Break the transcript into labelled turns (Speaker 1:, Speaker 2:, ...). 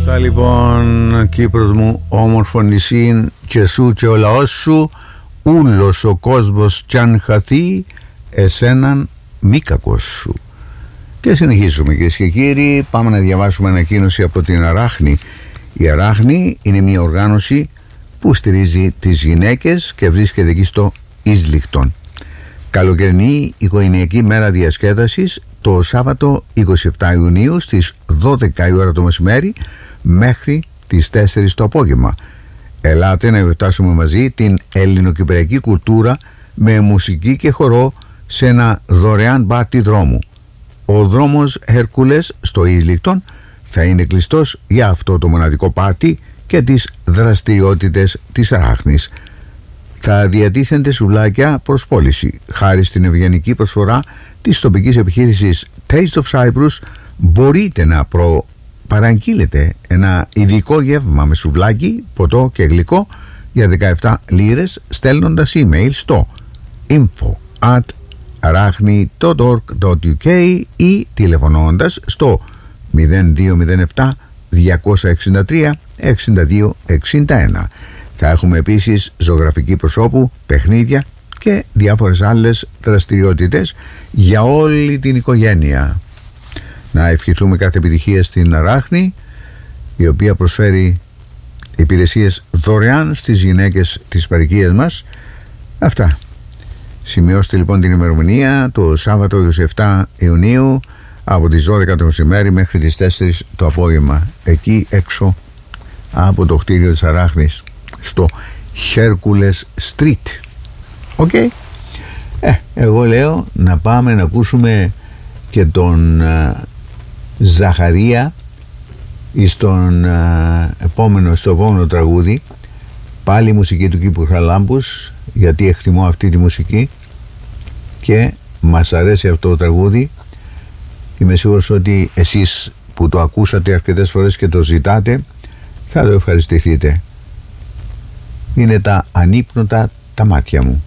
Speaker 1: Αυτά λοιπόν, Κύπρος μου, όμορφο νησί, και σου και ο λαός σου, ούλος ο κόσμος κι αν χαθεί, εσέναν μη κακός σου. Και συνεχίζουμε, κυρίες και κύριοι. Πάμε να διαβάσουμε ανακοίνωση από την Αράχνη. Η Αράχνη είναι μια οργάνωση που στηρίζει τις γυναίκες και βρίσκεται εκεί στο Ίσλικτον. Καλοκαιρινή οικογενειακή μέρα διασκέδασης το Σάββατο 27 Ιουνίου στις 12 η ώρα το μεσημέρι μέχρι τις 4 το απόγευμα. Ελάτε να γιορτάσουμε μαζί την ελληνοκυπριακή κουλτούρα με μουσική και χορό σε ένα δωρεάν πάρτι δρόμου. Ο δρόμος Χέρκουλες στο Ίσλικτον θα είναι κλειστός για αυτό το μοναδικό πάρτι και τις δραστηριότητες της Αράχνης. Θα διατίθενται σουβλάκια προς πώληση. Χάρη στην ευγενική προσφορά της τοπικής επιχείρησης Taste of Cyprus μπορείτε να παραγγείλετε ένα ειδικό γεύμα με σουβλάκι, ποτό και γλυκό για 17 λίρες στέλνοντας email στο info@arachni.org.uk ή τηλεφωνώντας στο 0207 263 6261. Θα έχουμε επίσης ζωγραφική προσώπου, παιχνίδια και διάφορες άλλες δραστηριότητες για όλη την οικογένεια. Να ευχηθούμε κάθε επιτυχία στην Αράχνη, η οποία προσφέρει υπηρεσίες δωρεάν στις γυναίκες της παροικίας μας. Αυτά. Σημειώστε λοιπόν την ημερομηνία, το Σάββατο 27 Ιουνίου από τις 12 το μεσημέρι μέχρι τις 4 το απόγευμα, εκεί έξω από το κτίριο της Αράχνης, στο Hercules Street. Οκ. Εγώ λέω να πάμε να ακούσουμε και τον Ζαχαρία στο επόμενο τραγούδι. Πάλι η μουσική του Κύπρου Χαραλάμπους, γιατί εκτιμώ αυτή τη μουσική και μας αρέσει αυτό το τραγούδι. Είμαι σίγουρος ότι εσείς που το ακούσατε αρκετές φορές και το ζητάτε θα το ευχαριστηθείτε. Είναι τα ανύπνοτα τα μάτια μου.